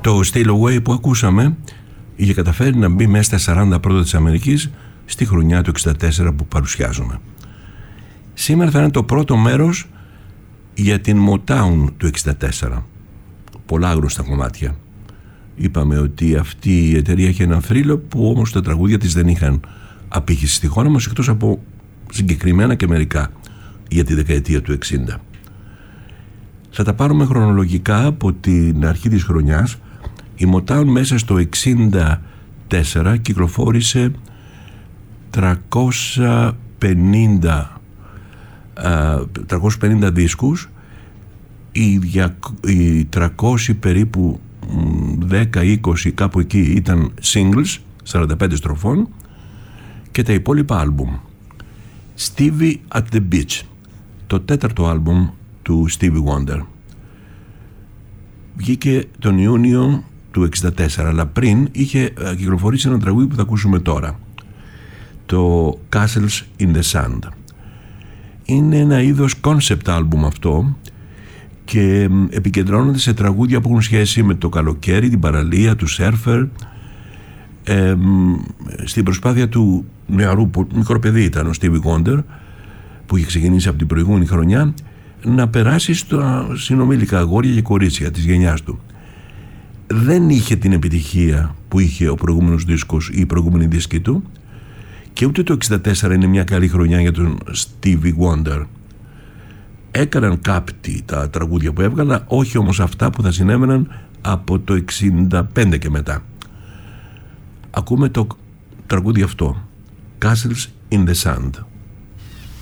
Το Steal Away που ακούσαμε είχε καταφέρει να μπει μέσα στα 40 πρώτα της Αμερικής στη χρονιά του 64 που παρουσιάζουμε. Σήμερα θα είναι το πρώτο μέρος για την Motown του 64. Πολλά άγνωστα κομμάτια. Είπαμε ότι αυτή η εταιρεία είχε ένα θρύλο που όμως τα τραγούδια της δεν είχαν απήχηση στη χώρα μας, εκτός από συγκεκριμένα και μερικά για τη δεκαετία του 60. Θα τα πάρουμε χρονολογικά από την αρχή της χρονιάς. Η Motown μέσα στο 64 κυκλοφόρησε 350 δίσκους. Οι 300 περίπου 10-20 κάπου εκεί ήταν singles 45 στροφών και τα υπόλοιπα άλμπουμ. Stevie at the Beach, το τέταρτο άλμπουμ του Stevie Wonder, βγήκε τον Ιούνιο του 64, αλλά πριν είχε κυκλοφορήσει ένα τραγούδι που θα ακούσουμε τώρα, το Castles in the Sand. Είναι ένα είδος concept album αυτό και επικεντρώνονται σε τραγούδια που έχουν σχέση με το καλοκαίρι, την παραλία, του σέρφερ, στην προσπάθεια του νεαρού, μικρό παιδί ήταν ο Stevie Wonder, που είχε ξεκινήσει από την προηγούμενη χρονιά, να περάσει στα συνομήλικα αγόρια και κορίτσια της γενιάς του. Δεν είχε την επιτυχία που είχε ο προηγούμενος δίσκος ή η προηγούμενη δίσκη του, και ούτε το 64 είναι μια καλή χρονιά για τον Stevie Wonder. Έκαναν κάποιοι τα τραγούδια που έβγαλα, όχι όμως αυτά που θα συνέβαιναν από το 65 και μετά. Ακούμε το τραγούδι αυτό, Castles in the Sand.